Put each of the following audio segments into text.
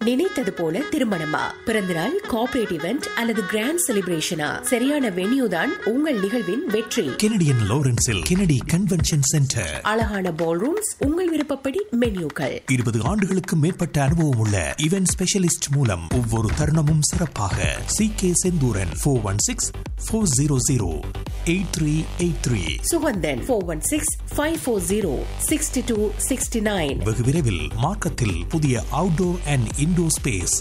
நினைத்தது போல திருமணமா, பிறந்தநாள், கார்ப்பரேட் இவெண்ட் அல்லது கிராண்ட் செலிப்ரேஷனா, சரியான வென்யூ தான் உங்கள் நிகழ்வின் வெற்றி. Canadian லாரன்ஸில் Kennedy convention centre. அழகான பால் ரூம்ஸ், உங்கள் விருப்பப்படி மென்யூக்கள். 20 ஆண்டுகளுக்கு மேற்பட்ட அனுபவம் உள்ள இவென்ட் ஸ்பெஷலிஸ்ட் மூலம் ஒவ்வொரு தருணமும் சிறப்பாக. CK செந்தூரன் 416-400-8383. சுகந்தன் 416-540-6269. வெகு விரைவில் மார்க்கத்தில் புதிய outdoor and indoor space.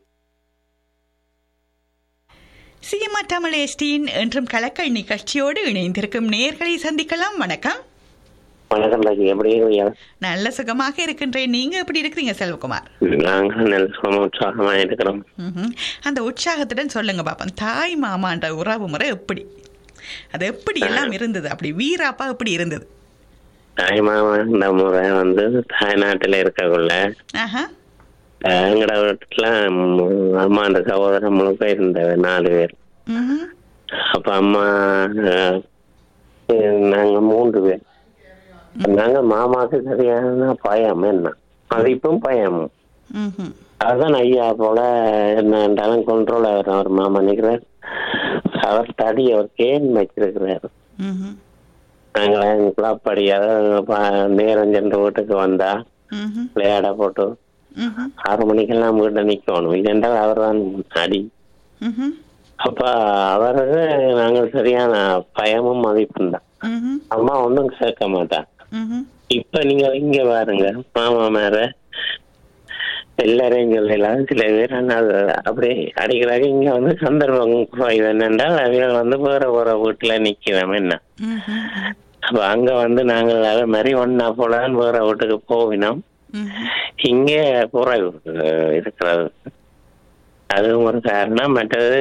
CMR Tamil எஸ்டியின் என்றும் கலக்கல் நிகழ்ச்சியோடு இணைந்திருக்கும் நேயர்களை சந்திக்கலாம். வணக்கம். வணக்கம் ராஜி, எப்படி இருக்கீங்க? நல்ல சுகமாக இருக்கின்றேன். நீங்க எப்படி இருக்கிறீங்க செல்வகுமார்? நாங்க நல்ல சுகமா உற்சாகமா இருக்கிறோம். அந்த உற்சாகத்துடன் சொல்லுங்க பாப்போம், தாய் மாமான்ற உறவு முறை எப்படி, அது எப்படி எல்லாம் இருந்தது, அப்படி வீராப்பா எப்படி இருந்தது? தாய் மாமா இந்த முறை தாய்நாட்டில் இருக்கக்குள்ள எங்கட வீட்டுல அம்மா அந்த சகோதரன் முழுக்க இருந்த 4 பேர். அப்ப அம்மா நாங்க 3 பேர். நாங்க மாமாக்கு சரியான பயம், என்ன மதிப்பும் பயமும். அதுதான் ஐயா போல என்னன்றாலும் கண்ட்ரோல் ஆகிற அவர் மாமா நிற்கிறார். அவர் தடி அவர் கேன் வச்சிருக்கிறாரு. நாங்களா அப்படி நேரம் சென்று வீட்டுக்கு வந்தா விளையாட போட்டு 6 மணிக்கெல்லாம் வீட்டை நிக்கணும், இல்லைன்றால் அவர் தான் அடி. அப்ப அவருக்கு நாங்கள் சரியான பயமும் மதிப்பும் தான். அம்மா ஒன்றும் கேட்க மாட்டாங்க. இப்ப நீங்க இங்க பாருங்க, மாமா மேல எல்லாரையும் சொல்லலாம், சில பேர் அப்படி அடிக்கிறாங்க. இங்க சந்தர்ப்பம் குறைவு என்னென்றால் அவைகள் வேற வீட்டுல நிக்கிறோம், என்ன. அப்ப அங்க நாங்கள் மாதிரி ஒன்னா போலான்னு வேற வீட்டுக்கு போவினோம். இங்க குறைவு இருக்கிறது, அதுவும் ஒரு காரணம். மற்றது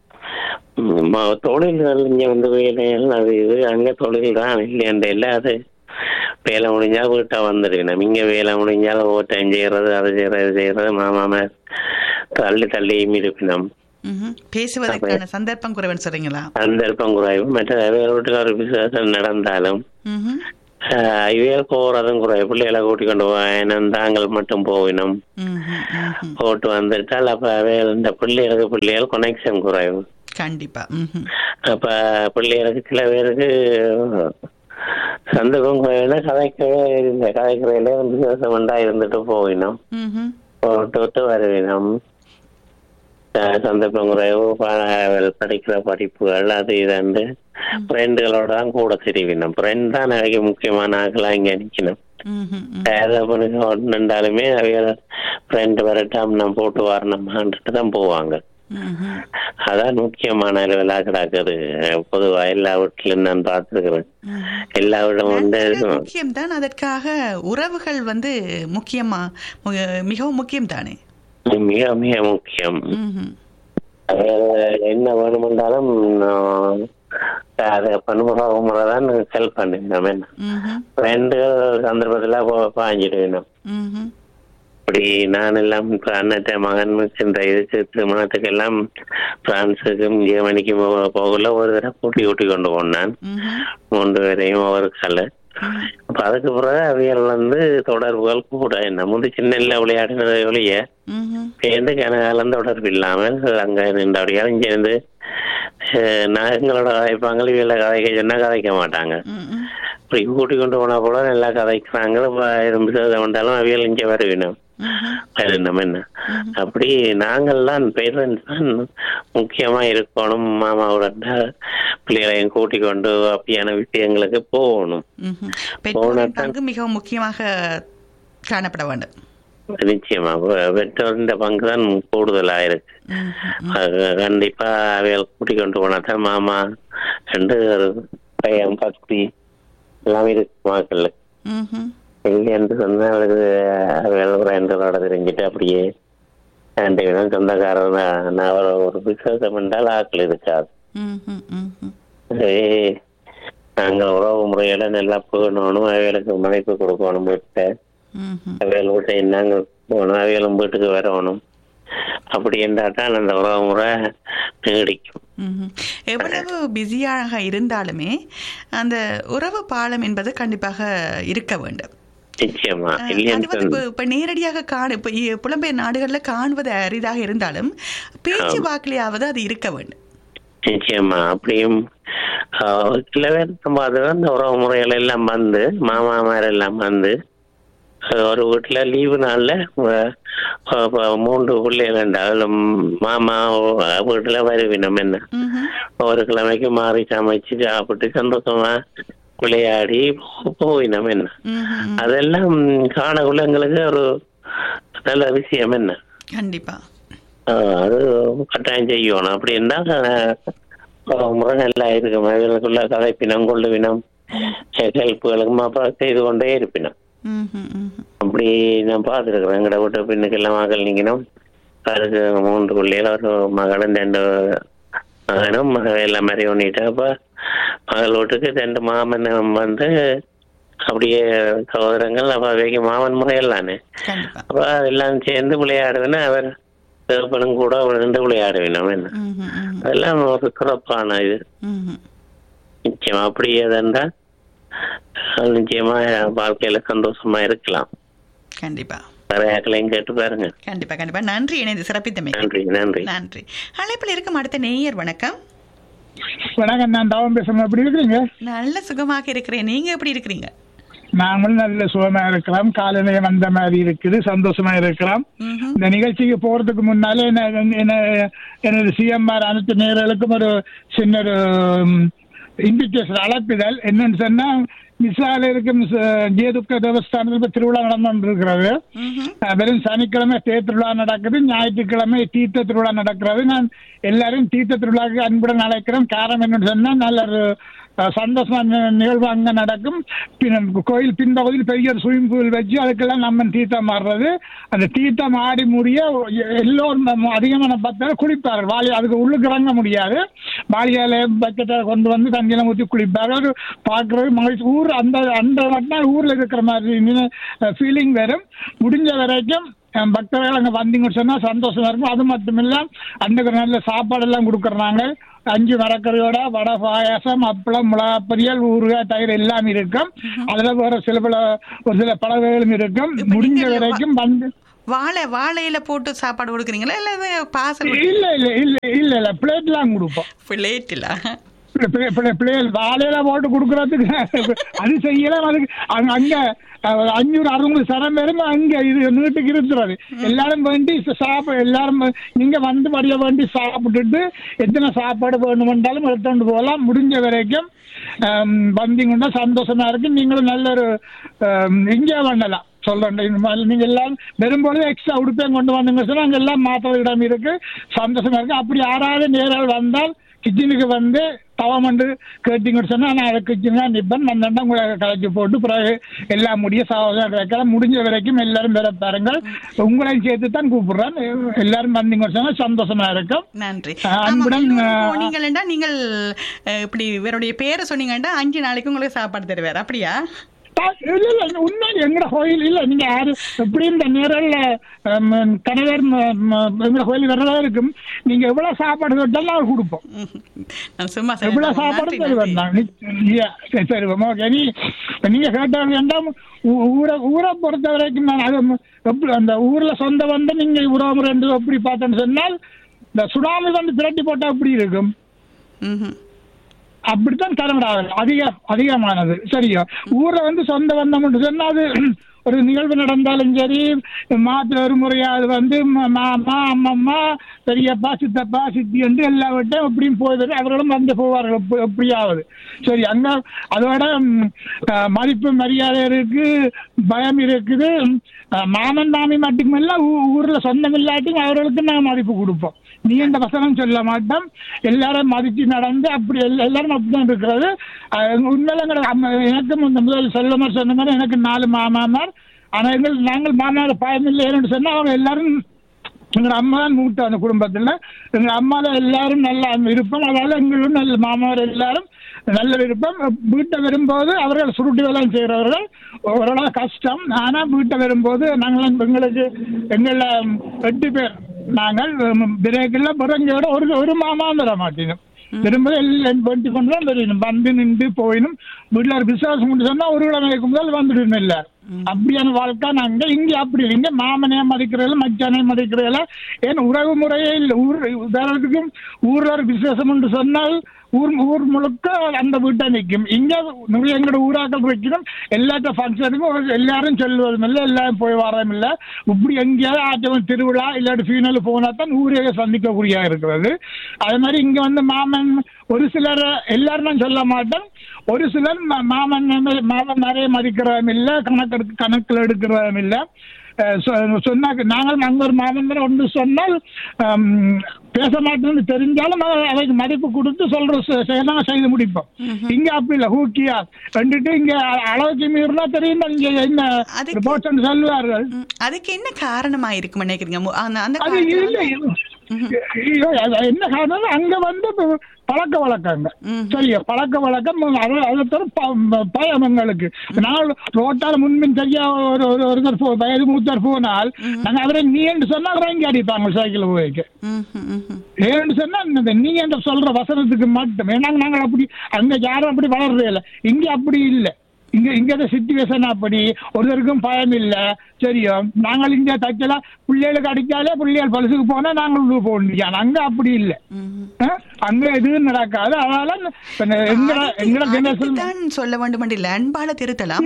தொழில்கள் இங்க வேலைகள் அது இது, அங்க தொழில் தான் இல்லையன்ற அது வேலை முடிஞ்சா வீட்டை வந்துருக்கணும். இங்க வேலை முடிஞ்சாலும் ஓவர் டைம் செய்யறது, அது செய்யறது மாமா தள்ளி தள்ளியும் இருப்பினோம். பேசுவதற்கான சந்தர்ப்பம் குறைவுன்னு சொல்றீங்களா? சந்தர்ப்பம் குறைவு. மற்ற வீட்டுல ஒரு விசேஷம் நடந்தாலும் இவையில் போறதும் குறைவு. பிள்ளைகளை கூட்டி கொண்டு போயினும் தாங்கள் மட்டும் போயினும் போட்டு வந்துட்டால் அப்ப இந்த பிள்ளைகள் கனெக்ஷன் குறைவு. கண்டிப்பா. அப்ப பிள்ளைகளுக்கு சில பேருக்கு சந்தர்ப்பம் குறைவுனா கதைக்கிறதுல விசேஷம் உண்டா இருந்துட்டு போயினோம், போட்டு வருவினோம். சந்தர்ப்பம் குறைவு, படிக்கிற படிப்புகள் அது இது ஃப்ரெண்டுகளோட தான் கூட தெரிவினோம். ஃப்ரெண்ட் தான் நிறைய முக்கியமான ஆகலாம் இங்க நிக்கணும். ஒன்றுண்டாலுமே ஃப்ரெண்டு வரட்டும் நம்ம போட்டு வரணுமான்ட்டு தான் போவாங்க. அதான் முக்கியமான விழா கிடக்குது பொதுவா எல்லா வீட்டிலும் நான் பார்த்துருக்கிறேன். எல்லா வீடும் முக்கியம் தான். அதற்காக உறவுகள் முக்கியமா மிகவும் முக்கியம் தானே, மிக மிக முக்கியம். என்ன வேணுமென்றாலும் அதை பண்புற முறைதான் ஹெல்ப் பண்ணிக்கணும். என்ன ஃப்ரெண்டுகள் சந்தர்ப்பத்துல பாஞ்சிட்டு வேணும். இப்படி நான் எல்லாம் அண்ணற்ற மகன் சென்ற இதுக்கு திருமணத்துக்கு எல்லாம் பிரான்ஸுக்கும் ஜெர்மனிக்கும் போகல ஒரு தடவை கூட்டி கொண்டு போனான், 3 பேரையும் ஒவ்வொரு கால. அப்ப அதுக்கு பிறகு அவைகள் தொடர்புகள் கூட என்ன சின்ன விளையாடினதை ஒழிய சேர்ந்து கனகாலம் தொடர்பு இல்லாமல் அங்க நின்றபடியாலும் சேர்ந்து எங்களோட கதைப்பாங்க. இவள கதைக்க சொன்னா கதைக்க மாட்டாங்க. இப்படி கூட்டி கொண்டு போனா போல நல்லா கதைக்கிறாங்க. வந்தாலும் அவைகள் இங்க வருவினோம். நம்ம என்ன அப்படி நாங்கள்லாம் பேரண்ட்ஸ் தான் முக்கியமா இருக்கணும். மாமாவோட பிள்ளைகளையும் கூட்டிக் கொண்டு அப்படியான விஷயங்களுக்கு போகணும். மிகவும் முக்கியமாக காணப்பட வேண்டும். நிச்சயமா பெற்றோர் பங்கு தான் கூடுதலா இருக்கு. கண்டிப்பா அவைகள் கூட்டிக் கொண்டு போனாதான் மாமா ரெண்டு பையன் பக்தி எல்லாம் இருக்கு மக்களுக்கு. இல்லை என்று சொன்னா அவளுக்கு வேலைகளோட தெரிஞ்சுட்டு அப்படியே சொந்தக்காரன் ஒரு விசேஷம் என்றால் ஆக்கள் இருக்காது. நாங்கள் உறவு முறையில நல்லா போகணும், அவைகளுக்கு மதிப்பு கொடுக்கணும். வீட்டை அவைகள் வீட்டை நாங்கள் போகணும், அவைகளும் வீட்டுக்கு வரணும். அப்படி என்றால் அந்த உறவு முறை நீடிக்கும். எவ்வளவு பிஸியாக இருந்தாலுமே அந்த உறவு பாலம் என்பது கண்டிப்பாக இருக்க வேண்டும். நிச்சயமா அது இல்லைன்னு வந்து இப்ப நேரடியாக இப்ப புலம்பெயர் நாடுகள்ல காணுவது அரிதாக இருந்தாலும் பேச்சு வாக்கிலேயாவது அது இருக்க வேண்டும். நிச்சயமா அப்படியும் சில பேர் பார்த்துதான் இந்த உறவு முறைகள் எல்லாம் வந்து மாமாமார் எல்லாம் வந்து ஒரு வீட்டுல லீவு நாள்ல 3 பிள்ளைகள் அதுல மாமா வீட்டுல வருவினம் என்ன ஒரு கிழமைக்கு மாறி சமைச்சு சாப்பிட்டு சந்தோஷமா விளையாடி போயினம் என்ன. அதெல்லாம் காணக்குள்ள எங்களுக்கு ஒரு நல்ல விஷயம் என்ன. கண்டிப்பா அது கட்டாயம் செய்யணும். அப்படி இருந்தா முறை நல்லா இருக்கும். அவர்களுக்குள்ள கதைப்பினம் கொள்ளுவினம் ஹெல்ப்புகளுக்கும் அப்புறம் செய்து கொண்டே இருப்பினம். அப்படி நான் பார்த்துருக்குறேன். எங்கட வீட்டு பின்னுக்கெல்லாம் மகள் நீங்கினோம். அதுக்கு 3 பிள்ளைகள் ஒரு மகளும் 2 மகனும் எல்லாம் மாதிரி ஒண்ணிட்டு அப்ப மகள் வீட்டுக்கு 2 மாமன் வந்து அப்படியே சகோதரங்கள் அப்ப அவைக்கு மாமன் முறையல்லானே அப்ப எல்லாம் சேர்ந்து விளையாடுவேன்னு அவர் சிறப்பனும் கூட விழுந்து விளையாடுவேன் என்ன. அதெல்லாம் ஒரு சிறப்பான இது. நிச்சயமா அப்படியே இருந்தா நிச்சயமா வாழ்க்கையில சந்தோஷமா இருக்கலாம். கண்டிப்பா நிறையாக்களையும் கேட்டு பாருங்க. கண்டிப்பா கண்டிப்பா. நன்றி இணைந்து சிறப்பித்தமை. நன்றி நன்றி நன்றி. அழைப்பில் இருக்கும் அடுத்த நேயர். வணக்கம். வணக்கம், நான் தவம் பேசுறேன். எப்படி இருக்கிறீங்க? நல்ல சுகமாக இருக்கிறேன். நீங்க எப்படி இருக்கிறீங்க? நாங்களும் நல்ல சுகமா இருக்கலாம். காலையில வந்த மாதிரி இருக்குது, சந்தோஷமா இருக்கலாம். இந்த நிகழ்ச்சிக்கு போறதுக்கு முன்னாலே எனது சிஎம்ஆர் அனைத்து நேயர்களுக்கும் ஒரு சின்ன ஒரு இன்விடேஷன் அழைப்புதல். என்னன்னு சொன்னா, மிஸ்ஸால இருக்கும் ஜேதுக்க தேவஸ்தானத்தில் திருவிழா நடந்து இருக்கிறது. வெறும் சனிக்கிழமை தேர் திருவிழா நடக்குது, ஞாயிற்றுக்கிழமை தீர்த்த திருவிழா நடக்கிறது. நான் எல்லாரும் தீர்த்த திருவிழாவுக்கு அன்புடன் அழைக்கிறேன். காரணம் என்னன்னு சொன்னா, நல்ல ஒரு சந்தோஷமான நிகழ்வு அங்க நடக்கும். கோயில் பின்பகுதியில் பெரிய ஒரு ஸ்விமிங் பூல் வச்சு அதுக்கெல்லாம் நம்ம தீர்த்தம் ஆடுறது. அந்த தீர்த்தம் ஆடி முடிய எல்லோரும் அதிகமான பக்தர்கள் குளிப்பார்கள். வாலி அதுக்கு உள்ளுக்கு இறங்க முடியாது. வாலியால பக்கெட்டை கொண்டு வந்து தண்ணியெல்லாம் ஊற்றி குளிப்பார்கள். பார்க்கறது மகிழ்ச்சி. ஊர் அந்த அந்த மட்டும் ஊர்ல இருக்கிற மாதிரி ஃபீலிங் வரும். முடிஞ்ச வரைக்கும் பக்தர்கள் அங்க வந்தீங்கன்னு சொன்னா சந்தோஷமா இருக்கும். அது மட்டும் இல்ல, அன்றைக்கு நல்ல சாப்பாடு எல்லாம் கொடுக்கறாங்க. 5 மரக்கறியோட வடை, பாயாசம், அப்பளம், மிளகாப்பொரியல், ஊறுகாய், தயிர் எல்லாம் இருக்கும். அதுல வேற ஒரு சில பலவைகளும் இருக்கும். முடிஞ்ச வரைக்கும் வந்து வாழையில போட்டு சாப்பாடு கொடுக்குறீங்களா இல்ல பாசல்? இல்ல இல்ல இல்ல இல்ல இல்ல பிளேட் எல்லாம் கொடுப்போம். பிளேட்ல வாழையில போட்டு கொடுக்கறதுக்கு அது செய்யலாம். அதுக்கு அங்க 500-600 சனம் பேரும் அங்க இது நீட்டுக்கு இருக்கிறது. எல்லாரும் வேண்டி எல்லாரும் நீங்க வந்து வரைய வேண்டி சாப்பிட்டுட்டு எத்தனை சாப்பாடு வேணுமென்றாலும் எடுத்துட்டு போகலாம். முடிஞ்ச வரைக்கும் வந்தீங்கன்னா சந்தோஷமா இருக்கு. நீங்களும் நல்ல ஒரு என்ஜாய் பண்ணலாம். சொல்றேன், நீங்க எல்லாம் வரும்போது எக்ஸ்ட்ரா உடுப்பையும் கொண்டு வந்தீங்க சொன்னா அங்க எல்லாம் மாற்ற இடம் இருக்கு. சந்தோஷமா இருக்கு. அப்படி யாராவது நேரால் வந்தால் கிச்சனுக்கு வந்து தவமண்டு கேட்டீங்கன்னு சொன்னா நான் அதை கிச்சனா நிப்பன் வந்தா உங்களை கலைச்சி போட்டு பிறகு எல்லாம் முடிய சாவதான் கிடைக்கலாம். முடிஞ்ச வரைக்கும் எல்லாரும் வேற பாருங்கள். உங்களையும் சேர்த்து தான் கூப்பிடுறேன். எல்லாரும் வந்தீங்கன்னு சொன்னா சந்தோஷமா இருக்கும். நன்றி. அன்புடன் நீங்கள் இப்படி இவருடைய பேரை சொன்னீங்கன்னா 5 நாளைக்கு உங்களுக்கு சாப்பாடு தருவார். அப்படியா? உண்மை எங்கட கோயில் இல்ல. நீங்க யாரு எப்படி இந்த நேரில் கணவர் எங்க கோயில் வரதா இருக்கும். நீங்க எவ்வளவு சாப்பாடு கேட்டாலும் அவர் கொடுப்போம். எவ்வளவு சாப்பாடு தருவாங்க. தருவோம். ஓகே. நீங்க கேட்டாலும் வேண்டாம். ஊரை பொறுத்த வரைக்கும் நான் அது அந்த ஊர்ல சொந்த வந்து நீங்க உறவு 2 எப்படி பார்த்தேன்னு சொன்னால், இந்த சுனாமி வந்து திரட்டி போட்டா எப்படி இருக்கும் அப்படித்தான் கனடாவில் அதிகமானது. சரியா? ஊர்ல வந்து சொந்த வந்தோம்னு சொன்னா அது ஒரு நிகழ்வு நடந்தாலும் சரி, மாத்திர ஒரு முறையாவது வந்து மாமா, அம்மம்மா, பெரியப்பா, சித்தப்பா, சித்தி என்று எல்லாவற்றையும் எப்படியும் போய்விட்டு அவர்களும் வந்து போவார்கள் எப்படியாவது. சரி, அங்க அதோட மதிப்பு மரியாதை இருக்கு, பயம் இருக்குது. மாமன் மாமி மட்டுமில்ல, ஊர்ல சொந்தம் இல்லாட்டி அவர்களுக்கு நாங்கள் மதிப்பு கொடுப்போம். நீ இந்த வசனம் சொல்ல மாட்டோம். எல்லாரும் மதிச்சு நடந்து அப்படி எல்லாரும் அப்படிதான் இருக்கிறது. உண்மையில எனக்கும் இந்த முதல் செல்லமார் சொன்ன மாதிரி எனக்கு 4 மாமாமார். ஆனா நாங்கள் மாமாவோட பயம் இல்லை. ஏன்னு சொன்னா அவங்க எல்லாரும் எங்க அம்மா தான் மூத்த அந்த குடும்பத்துல. எங்க அம்மால எல்லாரும் நல்ல விருப்பம். அதால எங்களும் நல்ல மாமாவர் எல்லாரும் நல்ல விருப்பம். வீட்டை வரும்போது அவர்கள் சுருட்டி வேலை செய்கிறவர்கள் ஓரளவு கஷ்டம். ஆனா வீட்டை வரும்போது நாங்கள் எங்களுக்கு எங்கள 8 பேர் நாங்கள் பிரேக்கில் பிறங்கோட ஒரு மாமா வர மாட்டேனும். திரும்ப எல்லாம் வெட்டி கொண்டு தான் தெரியணும். வந்து நின்று போயினும் வீட்டில் ஒரு விசுவாசம் கொண்டு சொன்னா ஒரு கிழமைக்கு முதல் வந்துடணும். இல்லை அப்படியான வாழ்க்கை நாங்க இங்க அப்படி இங்க மாமனைய மதிக்கிறதுல மச்சானைய மதிக்கிறதுல ஏன் உறவு முறையே இல்லை. உதாரணத்துக்கும் ஊர்ல ஒரு விசேஷம் என்று சொன்னால் ஊர் முழுக்க அந்த வீட்டை நிற்கும். இங்க நிறைய எங்களோட ஊராக்கள் வைக்கணும் எல்லாத்த ஃபங்க்ஷனுக்கும் எல்லாரும் சொல்லுவதும் இல்லை, எல்லாரும் போய் வரதும் இல்லை. இப்படி எங்கேயாவது ஆச்சவன் திருவிழா இல்லாட்டி ஃபீனல் போனா தான் ஊரே சந்திக்கக்கூடிய இருக்கிறது. அதே மாதிரி இங்க வந்து மாமன் ஒரு சிலர் எல்லாரும் நான் சொல்ல மாட்டேன், ஒரு சிலர் மாமன் நிறைய மதிக்கிறதும் இல்லை, கணக்கில் எடுக்கிறதும் இல்லை. சொன்னாக்க நாங்கள் அங்க ஒரு மாமன் ஒன்று சொன்னால் பேச மாட்டேன்னு தெரிஞ்சாலும் அவைக்கு மதிப்பு கொடுத்து சொல்ற செய்து முடிப்போம். இங்க அப்படி இல்லை, ஹூக்கியா கண்டுட்டு இங்க அளவுக்கு மீறினா தெரியும் இங்க என்ன ரிப்போர்ட் சொல்லுவார்கள். அதுக்கு என்ன காரணமா இருக்கும் நினைக்கிறீங்க? என்ன காரணம், அங்க வந்து பழக்க வழக்கங்க சரியா, பழக்க வழக்கம் அதை பயம் எங்களுக்கு. நான் ரோட்டால முன்பின் சரியா ஒருத்தர் வயது மூத்தர் போனால் நாங்க அவரை நீ என்று சொன்னா வாங்கி அடிப்பாங்க சைக்கிள் போய்க்கு. ஏன்னு சொன்னா நீ என்று சொல்ற வசனத்துக்கு மட்டும் நாங்கள் அப்படி அங்க யாரும் அப்படி வளர்றதே இல்லை. இங்க அப்படி இல்லை, இங்க சிச்சுவேஷன் அப்படி ஒருத்தருக்கும் பயம் இல்ல. சரியா, நாங்கள் இங்க தச்சலா பிள்ளைகளுக்கு அடிச்சாலே பிள்ளைகள் பரிசுக்கு போனா நாங்கள் போக அங்க அப்படி இல்லை, அங்க எதுவும் நடக்காது. அதனால எங்கட ஜெனரேஷன் சொல்ல வேண்டும் அன்பால திருத்தலாம்.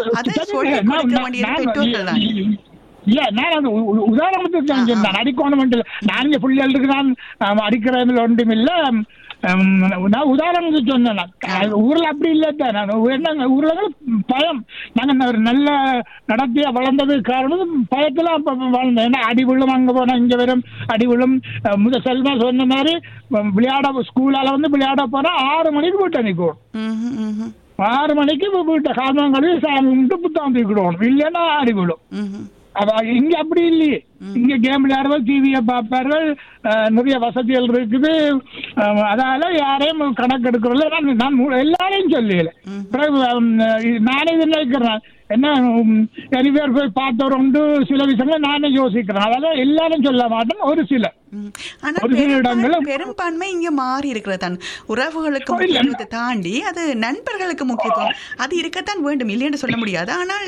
இல்ல நான் அந்த உதாரணத்துக்கு சொன்னேன், அடிக்கணும் நான் இங்க பிள்ளைகள் இருக்கு நான் அடிக்கிறதுல ஒன்றும் இல்ல. நான் உதாரணத்துக்கு சொன்னேன், ஊர்ல அப்படி இல்லை தான். நான் ஊர்ல பயம், நாங்க ஒரு நல்ல நடத்தியா வளர்ந்தது காரணம் பயத்துல வளர்ந்தேன். ஏன்னா அடி விழும், அங்க போனா இங்க வரும் அடி விழும். செல்வா சொன்ன மாதிரி விளையாட ஸ்கூலால வந்து விளையாட போனா 6 மணிக்கு வீட்டை நிற்கும். 6 மணிக்கு வீட்டை காரணங்களும் சாமி கும்பிட்டு புத்தகம் தூக்கிடுவோம், இல்லைன்னா அடி விழும். இங்க அப்படி இல்லையே, இங்க கேம் விளையாடுறது, டிவியை பார்ப்பார்கள், நிறைய வசதிகள் இருக்குது. அதனால யாரையும் கணக்கு எடுக்கிறதுல நான் எல்லாரையும் சொல்லல. நானே இது நினைக்கிறேன், என்ன நிறைய போய் பார்த்தவர் உண்டு, சில விஷயங்கள் நானே யோசிக்கிறேன். அதெல்லாம் எல்லாரும் சொல்ல மாட்டேன், ஒரு சில பெரும்பான்மை இங்க மாறி இருக்கிறதான். உறவுகளுக்கு முக்கியத்துவத்தை தாண்டி அது நண்பர்களுக்கு முக்கியத்துவம் அது இருக்கத்தான் வேண்டும், இல்லைன்னு சொல்ல முடியாது. ஆனால்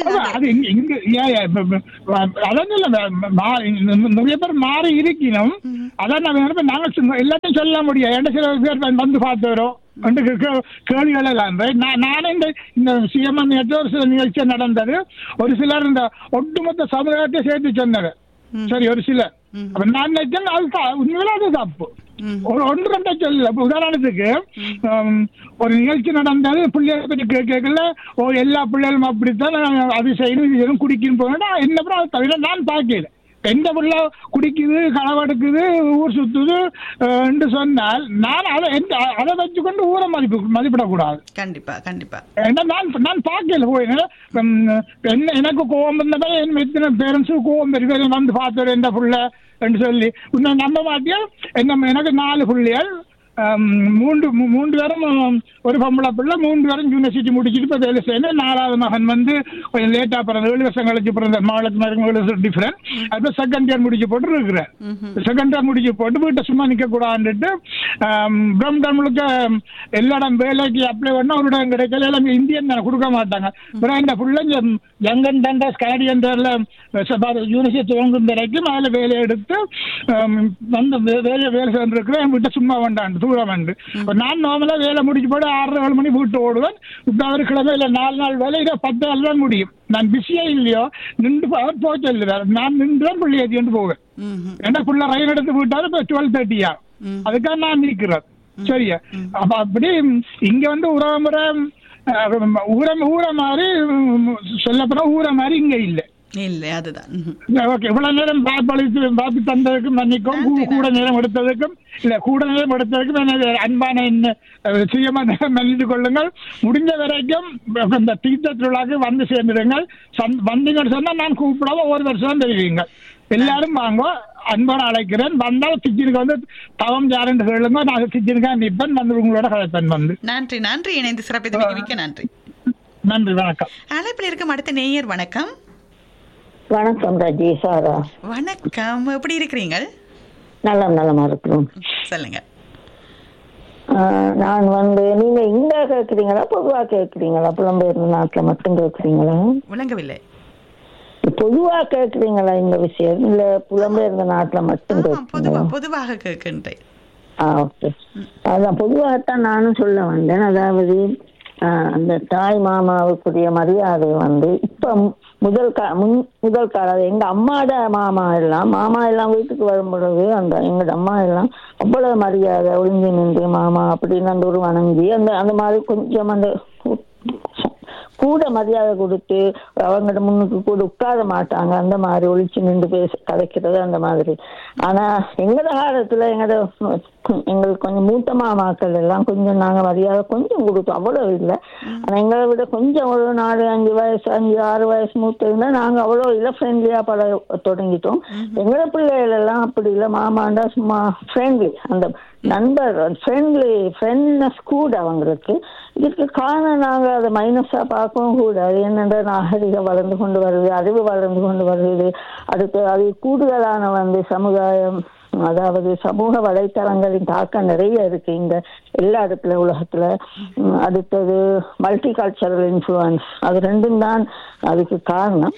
நிறைய பேர் மாறி இருக்கணும். அதான் நாங்க எல்லாத்தையும் சொல்ல முடியாது. சில பேர் வந்து பார்த்தவரோம் கேள்விகள் எல்லாம் நானே இந்த சிஎம் சில நிகழ்ச்சி நடந்தது. ஒரு சிலர் இந்த ஒட்டுமொத்த சமுதாயத்தை சேர்த்து சொன்னாங்க. சரி, ஒரு சிலர் நான் நினைச்சேன் அது உண்மையில அது தப்பு. ஒன்று ரெண்டா சொல்லல. உதாரணத்துக்கு ஒரு நிகழ்ச்சி நடந்தது, பிள்ளைகளை பற்றி கேட்கல, எல்லா பிள்ளைகளும் அப்படித்தான் அது செய்யணும் இது செய்யணும் குடிக்கணும் போனா என்ன அதை தவிர நான் பார்க்கல. எந்த பிள்ளை குடிக்குது, களவெடுக்குது, ஊர் சுத்துது என்று சொன்னால் நான் அதை வச்சுக்கொண்டு ஊரை மதிப்பிடக்கூடாது. கண்டிப்பா கண்டிப்பா. ஏன்னா நான் பார்க்கல போய் எனக்கு கோவம் வந்தப்ப எத்தனை பேரண்ட்ஸுக்கு கோவம் பெரிய வந்து பார்த்தவர் எந்த பிள்ளை என்று சொல்லி இன்னும் நம்ப மாட்டியா. எனக்கு 4 பிள்ளைகள், 3 பேரும் ஒரு பொம்பளை பிள்ளை, 3 பேரும் யூனிவர்சிட்டி முடிச்சுட்டு இப்போ வேலை செய்யணும். 4வது மகன் வந்து கொஞ்சம் லேட்டா பிறந்த 7 வருஷம் கழிச்சு பிறந்த மகளுக்கு டிஃபரெண்ட். அதுக்கு செகண்ட் இயர் முடிச்சு போட்டு இருக்கிறேன். செகண்ட் இயர் முடிச்சு போட்டு வீட்டை சும்மா நிற்க கூடாதுன்ட்டு பிரம்டன் முழுக்க எல்லா இடம் வேலைக்கு அப்ளை பண்ணா ஒரு இடம் கிடைக்கல. எல்லாம் இந்தியன் தானே கொடுக்க மாட்டாங்க. அப்புறம் இந்த பிள்ளை யங்கன் டண்டஸ் கனடியன் யூனிவர்சிட்டி வாங்கும் வரைக்கும் அதில் வேலையை எடுத்து வந்து வேலை சேர்ந்துருக்கிறேன். வீட்டை சும்மா வேண்டாண்டு தூரம் வந்து நான் நார்மலா வேலை முடிச்சு போட்டு 6-7 மணி வீட்டு ஓடுவேன். இப்ப அவர் கிழமை இல்லை 4 நாள் வேலை, 10 நாள் தான் முடியும். நான் பிஸியா இல்லையோ நின்று போக சொல்லுவேன். நான் நின்றுதான் பிள்ளை ஏற்றிட்டு போவேன். ஏன்னா பிள்ளை ரயில் எடுத்து விட்டாலும் இப்ப 12:30 அதுக்காக நான் நிற்கிறேன். சரியா, அப்ப அப்படி இங்க வந்து உறவுமுறை ஊரை மாதிரி சொல்லப்போனா ஊரை மாதிரி இங்க இல்லை. இல்ல அதுதான். ஓகே, இவ்வளவு நேரம் பாப்பி தந்ததுக்கும் மன்னிக்கும், கூட நேரம் எடுத்ததுக்கும் அன்பான சுயமா மன்னித்து கொள்ளுங்கள். முடிஞ்ச வரைக்கும் இந்த தீர்த்த திருவிழாக்கு வந்து சேர்ந்துடுங்கள். வந்தீங்கன்னு சொன்னா நான் கூப்பிடாம ஒரு வருஷம் தெரிவிங்க. எல்லாரும் வாங்க, அன்போட அழைக்கிறேன். வந்தால் கிச்சனுக்கு வந்து தவம் யாருன்னு சொல்லுங்க, நான் கிச்சனுக்கா நிற்பேன், வந்து உங்களோட கலைப்பேன். வந்து நன்றி நன்றி. இணைந்து சிறப்பித்த நன்றி. நன்றி, வணக்கம். அழைப்பில் இருக்கும் அடுத்த நேயர். வணக்கம். வணக்கம் ராஜி சாரா. வணக்கம், எப்படி இருக்கிறீங்க? நலமா இருக்கிறோம். சொல்லுங்க. நான் வந்து நீங்க இங்க கேட்குறீங்களா பொதுவா கேட்குறீங்களா, புலம்பெயர்ந்த நாட்டுல மட்டும் கேட்குறீங்களா? விளங்கவில்லை. பொதுவா கேக்குறீங்களா இந்த விஷயம் இல்ல புலம்பெயர்ந்த நாட்டுல மட்டும் கேக்குறீங்களா? பொதுவாக கேட்கின்றேன். ஓகே, அதான் பொதுவாகத்தான் நானும் சொல்ல வந்தேன். அதாவது அந்த தாய் மாமாவுக்குரிய மரியாதை இப்ப முதல் காலம் எங்க அம்மாட மாமா எல்லாம் வீட்டுக்கு வரும் பொழுது எங்க அம்மா எல்லாம் அவ்வளவு மரியாதை ஒளிஞ்சு நின்று மாமா அப்படின்னு அந்த ஒரு வணங்கி அந்த மாதிரி கொஞ்சம் அந்த கூட மரியாதை கொடுத்து அவங்கள்ட்ட முன்னுக்கு கூட உட்கார மாட்டாங்க. அந்த மாதிரி ஒழிச்சு நின்று கதைக்கிறது அந்த மாதிரி. ஆனா எங்கட காலத்துல எங்களுக்கு கொஞ்சம் மூத்த மாமாக்கள் எல்லாம் கொஞ்சம் நாங்க மரியாதை கொஞ்சம் கொடுத்தோம், அவ்வளவு இல்லை. ஆனா எங்களை விட கொஞ்சம் ஒரு 4-5 வயசு 5-6 வயசு மூத்ததுன்னா நாங்க அவ்வளவு இல்லை ஃப்ரெண்ட்லியா தொடங்கிட்டோம். எங்களோட பிள்ளைகள் எல்லாம் அப்படி இல்லை, மாமாண்டா சும்மா ஃப்ரெண்ட்லி, அந்த நண்பர் ஃப்ரெண்ட்னஸ் கூட அவங்களுக்கு. இதுக்கு காரணம் நாங்க அதை மைனஸா பார்க்கவும் கூடாது. என்னென்ற நாகரிகம் வளர்ந்து கொண்டு வருது, அறிவு வளர்ந்து கொண்டு வருது. அடுத்து அது கூடுதலான சமுதாயம், அதாவது சமூக வலைத்தளங்களின் தாக்கம் நிறைய இருக்கு இங்க எல்லா இடத்துல உலகத்துல. அடுத்தது மல்டி கல்ச்சரல் இன்ஃபுளுன்ஸ், அது ரெண்டும் தான் அதுக்கு காரணம்.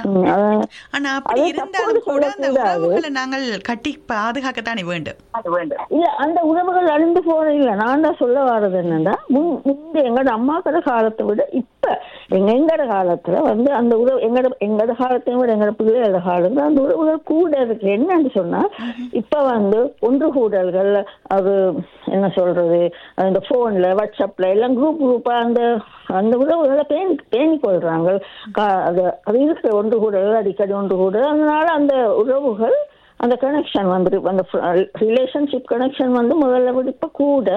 நாங்கள் கட்டி பாதுகாக்கத்தானே வேண்டும். இல்ல அந்த உறவுகள் அழிந்து போற இல்ல. நான் தான் சொல்ல வர்றது என்னன்னா, முந்தைய எங்களோட அம்மாக்கள காலத்தை விட இப்ப எங்கட காலத்துல அந்த உறவு எங்கட காலத்தையும் விட எங்களோட பிள்ளைகளோட காலத்துல அந்த உறவுகள் கூட இருக்கு. என்னன்னு சொன்னா இப்ப ஒன்று கூடல்கள், அது என்ன சொல்றது, அந்த போன்ல வாட்ஸ்அப்ல எல்லாம் குரூப்பா அந்த உறவுகளை பேணி கொள்றாங்க. அது இருக்கிற ஒன்று கூடல் அடிக்கடி ஒன்று கூட, அதனால அந்த உறவுகள் அந்த கனெக்ஷன் அந்த ரிலேஷன்ஷிப் கனெக்ஷன் முதல்ல விட இப்ப கூட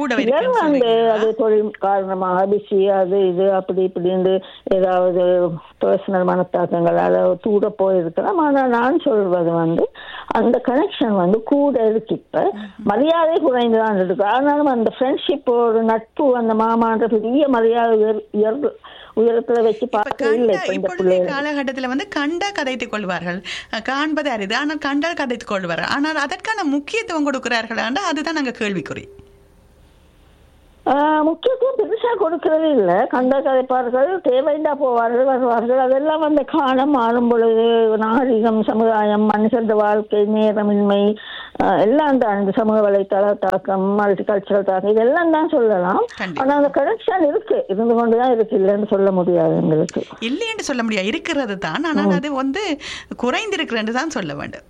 அது தொழில் காரணமாக பிஸி அது இது அப்படி இப்படின்னு ஏதாவது பர்சனல் மனத்தாக்கங்கள் அதாவது தூர போயிருக்கலாம். ஆனா நான் சொல்வது அந்த கனெக்ஷன் கூட இருக்கு. இப்ப மரியாதை குறைந்துதான் இருக்கு. ஆனாலும் அந்த ஃப்ரெண்ட்ஷிப் ஒரு நட்பு அந்த மாமான்ற பெரிய மரியாதை உயரத்துல வச்சு காலகட்டத்துல கண்டா கதைத்துக் கொள்வார்கள், காண்பது அரிது. ஆனால் கண்டால் கதைத்துக் கொள்வார்கள். ஆனால் அதற்கான முக்கியத்துவம் கொடுக்கிறார்கள், அதுதான் நாங்க கேள்விக்குறி. முக்கியத்துவம் பெருசா கொடுக்கறது இல்லை. கண்ட கதைப்பார்கள், தேவைண்டா போவார்கள் வருவார்கள். அதெல்லாம் காலம் மாறும் பொழுது நாகரிகம், சமுதாயம், மனுஷன் வாழ்க்கை, நேரமின்மை எல்லாம் தான் இந்த சமூக வலைத்தள தாக்கம், மல்டி கல்ச்சரல் தாக்கம், இதெல்லாம் தான் சொல்லலாம். ஆனா அந்த கனெக்ஷன் இருந்து கொண்டுதான் இருக்கு, இல்லைன்னு சொல்ல முடியாது. எங்களுக்கு இல்லை என்று சொல்ல முடியாது, இருக்கிறது தான். ஆனால் அது குறைந்திருக்கிறது தான் சொல்ல வேண்டும்.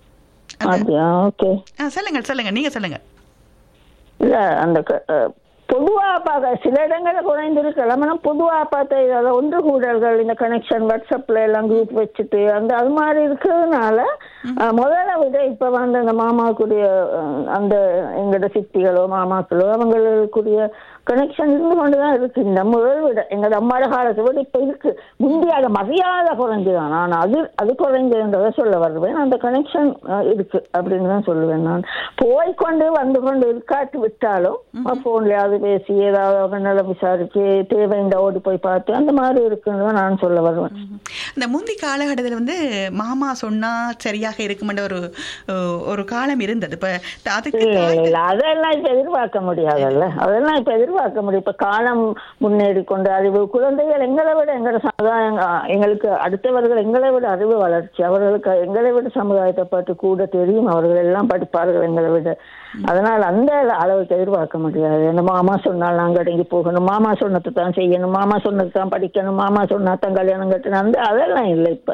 ஓகே, சொல்லுங்க, நீங்க சொல்லுங்க. இல்ல அந்த பொதுவா பார்க்க சில இடங்கள்ல குறைந்திருக்கலாம். ஆனா பொதுவா பார்த்தா ஒன்று கூடல்கள் இந்த கனெக்ஷன் வாட்ஸ்அப்ல எல்லாம் குரூப் வச்சுட்டு அது மாதிரி இருக்கிறதுனால முதல்ல விட இப்ப அந்த மாமாவுக்குரிய அந்த எங்களோட சித்திகளோ மாமாக்களோ அவங்களுக்குரிய கனெக்ஷன் இருந்து கொண்டுதான் இருக்கு. இந்த முதல் விட எங்களோட அம்மாட காலத்தை விட இப்ப இருக்கு. முந்தியாக மரியாதை குறைஞ்சுதான், நான் அது குறைஞ்சதுன்றதை சொல்ல வருவேன். அந்த கனெக்ஷன் இருக்கு அப்படின்னு தான் சொல்லுவேன். நான் போய்கொண்டு வந்து கொண்டு இருக்காட்டு விட்டாலும் போன்லயாவது பேசி ஏதாவது நலம் விசாரிச்சு தேவைண்டா ஓடி போய் பார்த்து அந்த மாதிரி இருக்குன்னு நான் சொல்ல வருவேன். இந்த முந்தி காலகட்டத்தில் மாமா சொன்னா சரியாக இருக்குமென்ற ஒரு காலம் இருந்தது. இப்ப அதெல்லாம் இப்ப எதிர்பார்க்க முடியாதுல்ல, அதெல்லாம் இப்ப எதிர்பார்க்க முடியும். இப்ப காலம் முன்னேறி கொண்டு அறிவு, குழந்தைகள் எங்களை விட எங்களோட சமுதாயம், எங்களுக்கு அடுத்தவர்கள் எங்களை விட அறிவு வளர்ச்சி, அவர்களுக்கு எங்களை விட சமுதாயத்தை பற்றி கூட தெரியும், அவர்கள் எல்லாம் படிப்பார்கள் எங்களை விட. அதனால அந்த அளவுக்கு எதிர்பார்க்க முடியாது. இந்த மாமா சொன்னால் நாங்க அடங்கி போகணும், மாமா சொன்னது தான் செய்யணும், மாமா சொன்னது தான் படிக்கணும், மாமா சொன்னா தான் கல்யாணம் கட்டணும், அதெல்லாம் இல்லை இப்ப.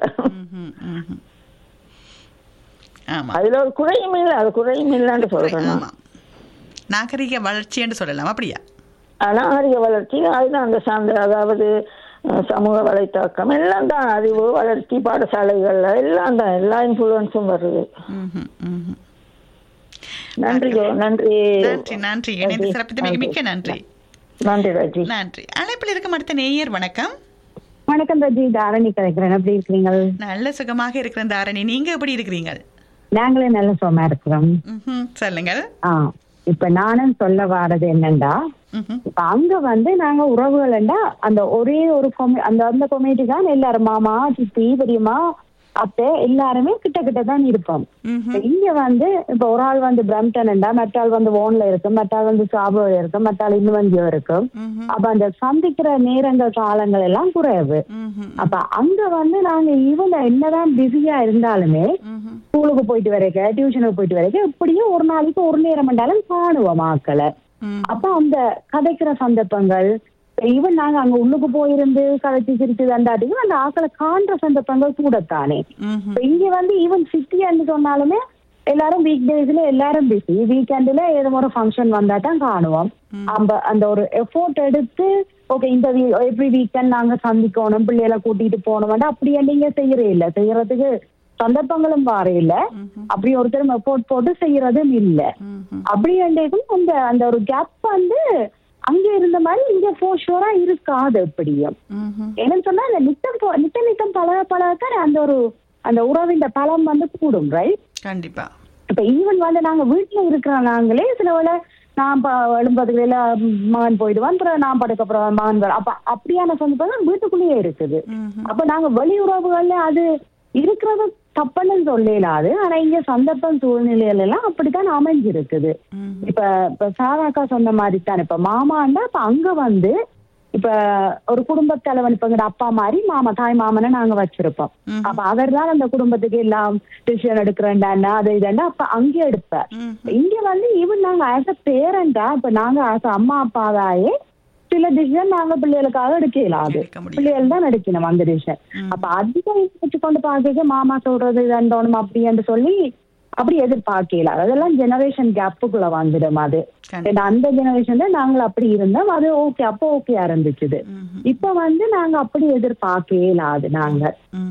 அதுல ஒரு குறையும் இல்லை, அது குறையும் இல்லைன்னு சொல்றேன். நாகரிக வளர்ச்சி என்று சொல்லலாம், அப்படியா? நாகரிக வளர்ச்சி அதுதான் அந்த சார்ந்த, அதாவது சமூக வலைத்தாக்கம் எல்லாம் தான், அறிவு வளர்ச்சி, பாடசாலைகள்ல எல்லாம் தான், எல்லா இன்ஃபுளுன்ஸும் வருது. நன்றியோ, நன்றி நன்றி. மிக்க நன்றி. நன்றி ராஜி. நன்றி. அழைப்பில் இருக்க அடுத்த நேயர். வணக்கம். வணக்கம் ராஜி, தாரணி கலைக்கிறேன். எப்படி இருக்கிறீங்க? நல்ல சுகமாக இருக்கிறேன் தாரணி, நீங்க எப்படி இருக்கிறீங்க? நாங்களே நல்ல சுகமா இருக்கிறோம். சொல்லுங்க. இப்ப நானும் சொல்ல வாரது என்னண்டா, இப்ப அங்க நாங்க உறவுகள் அந்த ஒரே ஒரு அந்த கம்யூனிட்டி தான் எல்லாரும் மாமா சித்தி பெரியம்மா அப்ப எல்லாருமே கிட்ட கிட்ட தான் இருப்போம். இங்க வந்து இப்ப ஒரு ஆள் வந்து பிரம்டன்டா, மற்ற ஆள் வந்து ஓன்ல இருக்கும், மற்ற ஆள் வந்து சாப்ரோல இருக்கும், மற்ற ஆள் இன்னும் வங்கியோ இருக்கும். அப்ப அந்த சந்திக்கிற நேரங்கள் காலங்கள் எல்லாம் குறைவு. அப்ப அங்க வந்து நாங்க இவங்க என்னதான் பிஸியா இருந்தாலுமே ஸ்கூலுக்கு போயிட்டு வரைக்க, டியூஷனுக்கு போயிட்டு வரைக்க எப்படியும் ஒரு நாளைக்கு ஒரு நேரம் என்றாலும் காணுவோம் ஆக்களை. அப்ப அந்த கதைக்கிற சந்தர்ப்பங்கள், ஈவன் நாங்க அங்க உள்ளுக்கு போயிருந்து கதைச்சு சிரிச்சு தண்டாட்டியும் அந்த ஆக்களை காண்ற சந்தர்ப்பங்கள் கூடத்தானே. இங்க வந்து ஈவன் சிட்டின்னு சொன்னாலுமே எல்லாரும் வீக் டேஸ்ல எல்லாரும் பிஸி, வீக்கெண்ட்ல ஏதோ ஒரு ஃபங்க்ஷன் வந்தா தான் காணுவோம். அந்த ஒரு எஃபோர்ட் எடுத்து ஓகே இந்த எவ்ரி வீக்கெண்ட் நாங்க சந்திக்கணும், பிள்ளைகளை கூட்டிட்டு போகணும், அப்படியே நீங்க செய்யறே இல்ல, செய்யறதுக்கு சந்தர்ப்பங்களும் வார இல்ல, அப்படி ஒருத்தரும் எஃபோர்ட் போட்டு செய்யறதும் இல்ல. அப்படி அந்த அந்த ஒரு கேப் வந்து அங்க இருந்த மாதிரி இங்க போஷோரா இருக்காது. எப்படியும் என்னன்னு சொன்னா அந்த நித்தம் பழகத்தான் அந்த உறவின் பலம் வந்து கூடும், ரைட்? கண்டிப்பா. இப்ப ஈவன் வந்து நாங்க வீட்டுல இருக்கிற நாங்களே சில வேளை நான் எழும்பதுல மகன் போயிடுவான், அப்புறம் நான் படுக்கப்புறம் மகன்கள், அப்ப அப்படியான சந்தர்ப்பம் வீட்டுக்குள்ளேயே இருக்குது. அப்ப நாங்க வெளி உறவுகள்ல அது இருக்கிறது தப்புன்னு சொல்லலாது. ஆனா இங்க சந்தர்ப்பம் சூழ்நிலைகள் எல்லாம் அப்படித்தான் அமைஞ்சிருக்குது. இப்ப சாராக்கா சொன்ன மாதிரி தான் இப்ப மாமாண்டா இப்ப அங்க வந்து இப்ப ஒரு குடும்ப தலைவன், இப்ப எங்க அப்பா மாதிரி மாமா தாய் மாமனை நாங்க வச்சிருப்போம். அப்ப அவர் தான் அந்த குடும்பத்துக்கு எல்லாம் டிசிஷன் எடுக்கிறேன்டா அது இதுண்டா அப்ப அங்கே எடுப்ப. இங்க வந்து ஈவன் நாங்க ஆஸ் அ பேரண்டா இப்ப நாங்க ஆஸ் அம்மா அப்பாவாயே சில டிசிஷன் நாங்க பிள்ளைகளுக்காக எடுக்கலாது, பிள்ளைகள் தான் எடுக்கணும் அந்த டிசிஷன். அப்ப அதிகம் வச்சுக்கொண்டு பார்க்க மாமா சொல்றது இதோணும் அப்படின்னு சொல்லி அப்படி எதிர்பார்க்கலாம். அதெல்லாம் ஜெனரேஷன் கேப்புக்குள்ள வந்துடும். அது அந்த ஜெனரேஷன்ல நாங்கள் அப்படி இருந்தோம், அது ஓகே, அப்போ ஓகே இருந்துச்சுது. இப்ப வந்து நாங்க அப்படி எதிர்பார்க்கலாது நாங்க.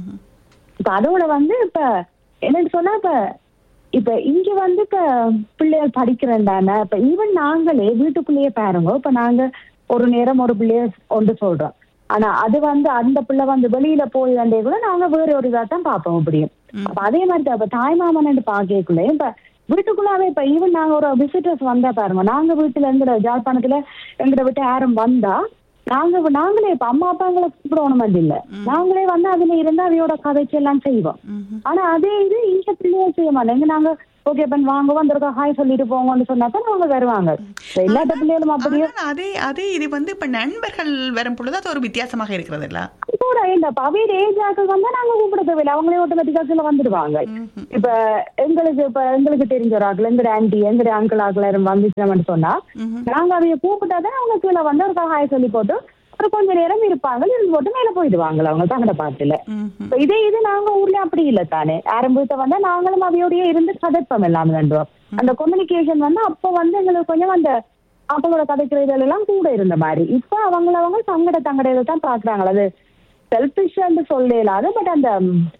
இப்ப அதோட வந்து இப்ப என்னன்னு சொன்னா இப்ப இங்க வந்து இப்ப பிள்ளைகள் படிக்கிறேன்டான இப்ப ஈவன் நாங்களே வீட்டுக்குள்ளேயே பாருங்க, இப்ப நாங்க ஒரு நேரம் ஒரு பிள்ளைய ஒன்று சொல்றோம், ஆனா அது வந்து அந்த பிள்ளை வந்து வெளியில போய் வந்தே கூட நாங்க வேற ஒரு இதா தான் பார்ப்போம் அப்படியும். அப்ப அதே மாதிரி இப்ப தாய் மாமன் பாக்கக்குள்ளே இப்ப வீட்டுக்குள்ளாவே இப்ப ஈவன் நாங்க ஒரு விசிட்டர்ஸ் வந்தா பாருங்க, நாங்க வீட்டுல எங்கட ஜாழ்ப்பாணத்துல எங்கட விட்டு யாரும் வந்தா நாங்களே இப்ப அம்மா அப்பா எங்களை கூப்பிடணும் இல்ல, நாங்களே வந்து அதுல இருந்தா அவையோட கதைச்சு எல்லாம் செய்வோம். ஆனா அதே இது இங்க பிள்ளைய செய்ய மாட்டோம். நாங்க ஓகே பண்ண வாங்க வந்திருக்கா ஹாய் சொல்லிட்டு போங்கன்னு சொன்னாதான் அவங்க வருவாங்க. எல்லாத்த பிள்ளைகளும் அப்படியே அதே இது வந்து இப்ப நண்பர்கள் வரும் பொழுது அது ஒரு வித்தியாசமாக இருக்கிறது இல்ல கூட இல்ல. இப்ப அவையோட ஏஜ் ஆக்கள் வந்தா நாங்க கூப்பிட தேவையில்லை, அவங்களே ஆட்டோமேட்டிக்கா வந்துடுவாங்க. இப்ப எங்களுக்கு தெரிஞ்ச ஒரு ஆக்கள் எங்க ஆண்டி எங்க அங்கிள் ஆக்கள் வந்துச்சோம்னு சொன்னா நாங்க அவைய கூப்பிட்டாதான் அவங்க கீழே வந்து ஒரு ஹாய் சொல்லி போட்டு ஒரு கொஞ்ச நேரம் இருப்பாங்க, இருந்து போட்டு மேல போயிடுவாங்களா அவங்க தங்கட பாட்டுல. இதே இது நாங்க ஊர்ல அப்படி இல்ல தானே, ஆரம்பத்தை வந்தா நாங்களும் அவையோடய இருந்து கதைப்போம் எல்லாமே கண்டுவோம். அந்த கம்யூனிகேஷன் வந்து அப்போ வந்து எங்களுக்கு கொஞ்சம் அந்த அவங்களோட கதைக்கிறதுல எல்லாம் கூட இருந்த மாதிரி. இப்ப அவங்க தங்கட தான் பாக்குறாங்களா, அது செல்பிஷ்ன்னு சொல்லலாது. பட் அந்த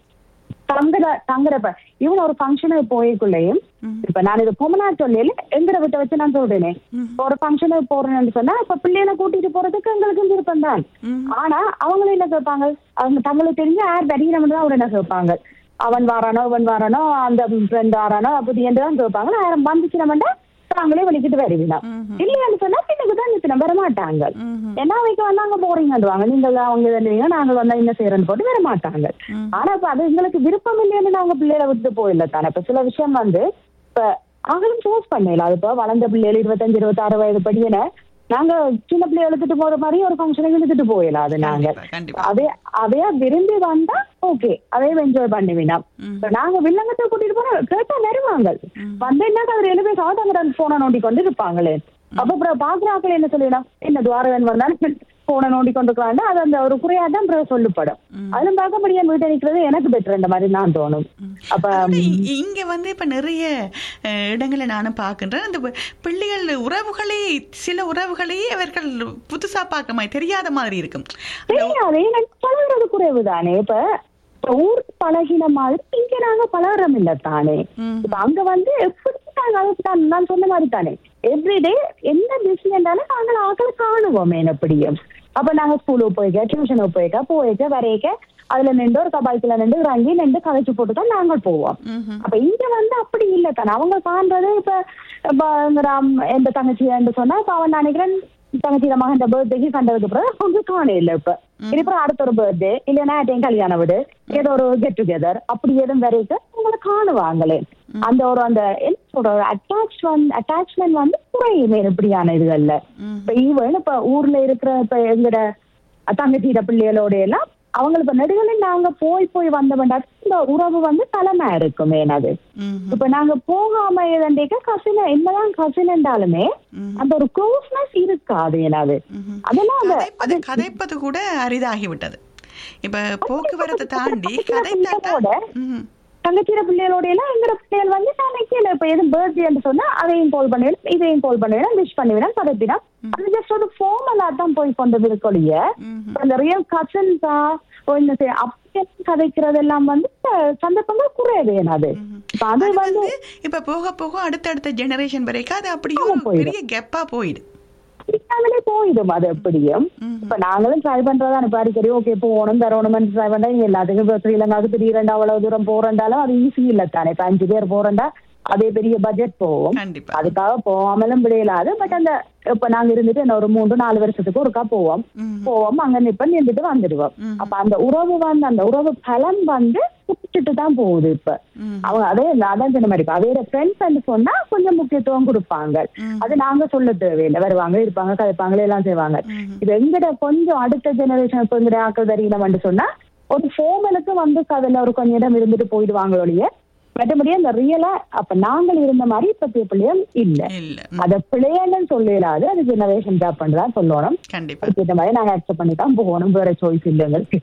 தங்குறப்ப இவன் ஒரு ஃபங்க்ஷனுக்கு போய்க்குள்ளேயும் இப்ப நான் இது பொம்மனா சொல்லல எங்கிற விட்ட வச்சு நான் சொல்றேனே, ஒரு ஃபங்க்ஷனுக்கு போறேன்னு சொன்னா இப்ப பிள்ளைகளை கூட்டிட்டு போறதுக்கு எங்களுக்கு விருப்பம் தான். ஆனா அவங்களும் என்ன கேட்பாங்க, அவங்க தங்களுக்கு தெரிஞ்ச யார் வெளியிடம்னு தான் அவங்க என்ன கேட்பாங்க, அவன் வாரானோ இவன் வாரானோ அந்த ஃப்ரெண்ட் வாரானோ அப்படி என்றுதான் கேட்பாங்க. யாரும் வந்துச்சுனோம்னா நாங்களே வலிக்கிட்டு வருவீங்க, இல்லையான்னு சொன்னா பின்னுக்கு தான் நிற்கணும், வரமாட்டாங்க. என்ன வைக்க வந்தாங்க போறீங்கன்னுவாங்க, நீங்க அவங்க இல்லைங்க நாங்க வந்தா என்ன செய்யறோன்னு போட்டு வரமாட்டாங்க. ஆனா இப்ப அது எங்களுக்கு விருப்பம் இல்லைன்னு நாங்க பிள்ளைகளை விட்டு போயிடல தானே. இப்ப சில விஷயம் வந்து இப்ப அவங்களும் சூஸ் பண்ணல, அது இப்ப வளர்ந்த பிள்ளைகள் 25 26 வயது படியன நாங்க சின்ன பிள்ளைய எடுத்துட்டு போற மாதிரி ஒரு ஃபங்க்ஷனுக்கு எடுத்துட்டு போயிடலாம். அது நாங்க அதையா விரும்பி வந்தா ஓகே, அதையும் என்ஜாய் பண்ணுவீங்க. நாங்க வில்லங்கத்தை கூட்டிட்டு போனா கேட்டா வருவாங்க, வந்து என்ன அவர் 7 பேர் சாதங்க போன நோண்டி கொண்டு இருப்பாங்களே. அப்ப அப்புறம் பாக்குறாக்கள் என்ன சொல்லிடலாம், என்ன துவாரகன் வந்தாலும் போன நோண்டி கொண்டிருக்காங்க, அது அந்த ஒரு குறையாதான் சொல்லப்படும். அதுல பார்க்கப்படியா வீட்டை நிற்கிறது எனக்கு பெட்டர் இந்த மாதிரி நான் தோணும். அப்ப இங்க வந்து இப்ப நிறைய இடங்களை நானும் பாக்குறேன், அந்த பிள்ளைகள் உறவுகளே சில உறவுகளையே அவர்கள் புதுசா பார்க்க மாதிரி தெரியாத மாதிரி இருக்கும். பழகிறது குறைவு தானே. இப்ப ஊர் பழகின மாதிரி இங்க நாங்க பழகிறோம் இல்ல தானே. இப்ப அங்க வந்து எப்படி நான் சொன்ன மாதிரி தானே எவ்ரிடே என்ன பிஸி இருந்தாலும் நாங்கள் ஆக்களை காணுவோம் எப்படியும். அப்ப நாங்க ஸ்கூலுக்கு போய்க்க டியூஷனுக்கு போய்க்க வரைக்க அதுல நின்று ஒரு கபாய்க்குல நின்று இறங்கி நின்று கதைச்சு போட்டுதான் நாங்கள் போவோம். அப்ப இங்க வந்து அப்படி இல்ல தானே. அவங்க காண்றது இப்ப எந்த தங்கச்சி சொன்னா இப்ப அவன் நினைக்கிறேன் தங்கச்சியில மகன் பர்த்டேக்கு கண்டதுக்கு அப்புறம் அவங்க காண இல்ல. இப்ப இதுக்கப்புறம் அடுத்த ஒரு பர்த்டே இல்லைன்னா கல்யாண வீடு ஏதோ ஒரு கெட் டுகெதர் அப்படி எதுவும் வரைக்கும் உங்களை காணுவாங்களே அந்த ஒரு அந்த என்ன சொல்ற ஒரு அட்டாச்மெண்ட் வந்து குறையுமே இப்படியான இதுகள்ல. இப்ப ஈவன் இப்ப ஊர்ல இருக்கிற இப்ப எங்கட தங்கச்சீர பிள்ளைகளோட எல்லாம் அவங்களுக்கு இப்ப நெடுகளில் நாங்க போய் வந்த வேண்டாம் இந்த உறவு வந்து தலைமை இருக்குமே அது. இப்ப நாங்க போகாம ஏதாண்டிக்க கசின் என்னதான் கசின் என்றாலுமே அந்த ஒரு க்ளோஸ்னஸ் இருக்காது. ஏனாது அதெல்லாம் கதைப்பது கூட அரிதாகி விட்டது. இப்ப போக்குவரத்தை தாண்டி தங்கச்சீர பிள்ளைகளோட எல்லாம் எங்கட பிள்ளைகள் வந்து நாளைக்கு இப்ப எதுவும் பர்த்டே சொன்னா அதையும் கால் பண்ணிவிடும் இதையும் கால் பண்ணிவிடும் விஷ் பண்ணிவிடும் கதைப்பினா அது ஜஸ்ட் ஒரு ஃபார்மலா தான் போய் கொண்டு இருக்கொழிய அந்த ரியல் கசின்ஸா அப்படியே கதைக்கிறது எல்லாம் வந்து சந்தர்ப்பங்கள் குறையது. அது அது வந்து இப்ப போக போக அடுத்தடுத்த ஜெனரேஷன் வரைக்கும் அது அப்படியே பெரிய கேப்பா போயிடும் போயிடும். அது எப்படியும் இப்ப நாங்களும் ட்ரை பண்றதா இப்ப அடிக்கடி ஓகே போகணும் தரணும் ட்ரை பண்றா எல்லாத்துக்கும் ஸ்ரீலங்காவுக்கு திடீரெண்டா அவ்வளவு தூரம் போறண்டாலும் அது ஈஸி இல்ல தானே. இப்ப 5 பேர் போறண்டா அதே பெரிய பட்ஜெட் போகும். அதுக்காக போகாமலும் விடையிலாது. பட் அந்த இப்ப நாங்க இருந்துட்டு என்ன ஒரு 3-4 வருஷத்துக்கு ஒருக்கா போவோம் அங்க நின்றுட்டு வந்துடுவோம். அப்ப அந்த உறவு வந்து அந்த உறவு பலம் வந்து குடிச்சிட்டு தான் போகுது. இப்ப அவங்க அதான் சொன்ன மாதிரி அதே ஃப்ரெண்ட்ஸ் சொன்னா கொஞ்சம் முக்கியத்துவம் கொடுப்பாங்க. அது நாங்க சொல்ல தேவையில்லை. வருவாங்க இருப்பாங்க கதைப்பாங்களே எல்லாம் செய்வாங்க. இது எங்கட கொஞ்சம் அடுத்த ஜெனரேஷன் இப்ப எங்கட ஆக்கள் தெரியல சொன்னா ஒரு ஃபோமலுக்கு வந்து கதையில ஒரு கொஞ்சம் இடம் இருந்துட்டு போயிடுவாங்களோடைய மற்றபடியே அந்த ரியலா அப்ப நாங்கள் இருந்த மாதிரி இப்பத்திய பிள்ளையும் இல்ல. அத பிள்ளைன்னு சொல்லலாது அது ஜெனரேஷன் ஜாப் பண்றதா சொல்லணும். இந்த மாதிரி நாங்க அக்செப்ட் பண்ணி தான் போகணும். வேற சாய்ஸ் இல்லை எங்களுக்கு.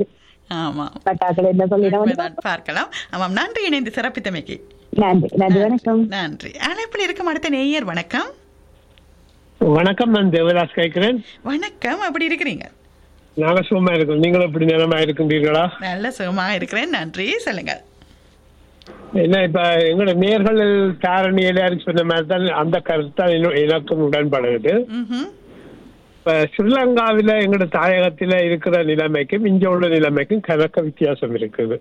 என்ன சொல்லிடும் பார்க்கலாம். ஆமாம், நன்றி இணைந்து சிறப்பித்தமைக்கு. நன்றி நன்றி வணக்கம். நன்றி. அழைப்பில் இருக்கும் அடுத்த நேயர் வணக்கம். வணக்கம், நான் தேவதாஸ் கேட்கிறேன். வணக்கம், எப்படி இருக்கிறீங்க? நல்ல சுகமா இருக்கும். நீங்களும் எப்படி நிலமா இருக்கின்றீர்களா? நல்ல சுகமா இருக்கிறேன், நன்றி. சொல்லுங்க. என்ன இப்ப எங்களோட நேர்கள் தாரணி எல்லாரும் சொன்ன மாதிரி தான் அந்த கருத்தான் எனக்கும் உடன்படுது. இப்ப ஸ்ரீலங்காவில எங்களோட தாயகத்தில இருக்கிற நிலைமைக்கும் இங்க உள்ள நிலைமைக்கும் கணக்க வித்தியாசம் இருக்குது.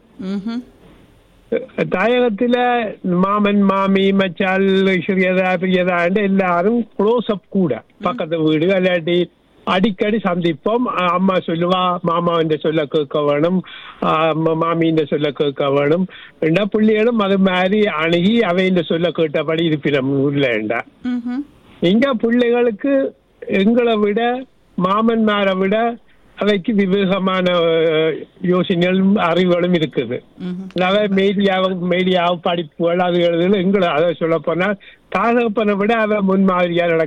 தாயகத்தில மாமன் மாமி மச்சால் சிறியதா பெரியதா எல்லாரும் க்ளோஸ் அப் கூட பக்கத்து வீடு இல்லாட்டி அடிக்கடி சந்திப்போம். அம்மா சொல்லுவா மாமா இந்த சொல்ல கேட்க வேணும், மாமி இந்த சொல்ல கேட்க வேணும். பிள்ளைகளும் அது மாதிரி அணுகி அவை இந்த சொல்ல கேட்டபடி இருப்பினம் இல்லைண்டா. இங்க பிள்ளைகளுக்கு எங்களை விட மாமன்மாரை விட அவைக்கு விவேகமான யோசனைகளும் அறிவுகளும் இருக்குது. மீடியாவும் படிப்புகள் அது எழுதுல எங்களை அதை சொல்ல போனா தாகப்பனை விட அவ முன்மாதிரியா